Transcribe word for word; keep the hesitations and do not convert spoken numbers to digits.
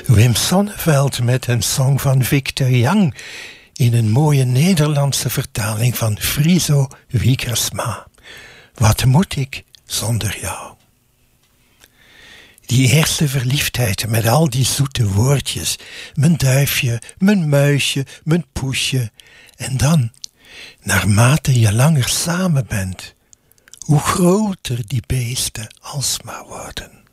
Wim Sonneveld met een song van Victor Young in een mooie Nederlandse vertaling van Friso Wiegersma. Wat moet ik zonder jou? Die eerste verliefdheid met al die zoete woordjes. Mijn duifje, mijn muisje, mijn poesje. En dan, naarmate je langer samen bent, hoe groter die beesten alsmaar worden.